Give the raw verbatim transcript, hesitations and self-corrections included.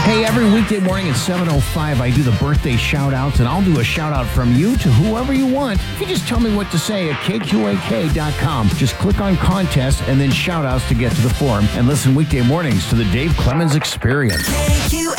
Hey, every weekday morning at seven oh five, I do the birthday shout-outs, and I'll do a shout-out from you to whoever you want. If you just tell me what to say at K Q A K dot com. Just click on contest and then shout-outs to get to the forum, and listen weekday mornings to the Dave Clemens Experience. K Q